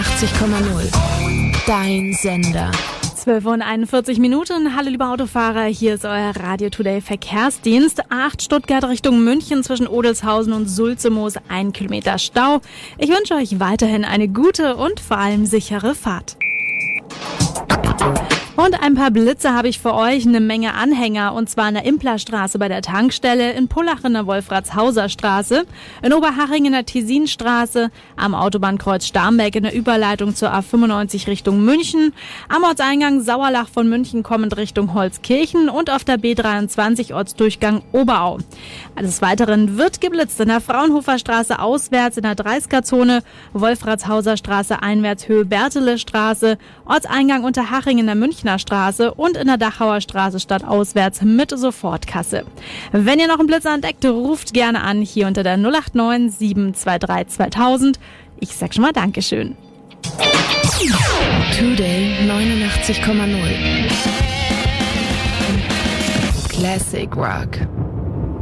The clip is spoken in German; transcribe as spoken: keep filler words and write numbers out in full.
neunundachtzig Komma null. Dein Sender. zwölf Uhr einundvierzig Minuten. Hallo liebe Autofahrer, hier ist euer Radio Today Verkehrsdienst. acht Stuttgart Richtung München zwischen Odelshausen und Sulzemoos, ein Kilometer Stau. Ich wünsche euch weiterhin eine gute und vor allem sichere Fahrt. Und ein paar Blitze habe ich für euch, eine Menge Anhänger, und zwar in der Implerstraße bei der Tankstelle, in Pullach in der Wolfratshauser Straße, in Oberhaching in der Tesinstraße, am Autobahnkreuz Starnberg in der Überleitung zur A fünfundneunzig Richtung München, am Ortseingang Sauerlach von München kommend Richtung Holzkirchen und auf der B dreiundzwanzig Ortsdurchgang Oberau. Des Weiteren wird geblitzt in der Fraunhofer Straße auswärts in der dreißiger-Zone, Wolfratshauser Straße einwärts Höhe Bertele Straße, Ortseingang Unterhaching in der Münchner Straße und in der Dachauer Straße stadtauswärts mit Sofortkasse. Wenn ihr noch einen Blitzer entdeckt, ruft gerne an, hier unter der null acht neun sieben zwei drei zweitausend. Ich sag schon mal Dankeschön. Today neunundachtzig Komma null. Classic Rock.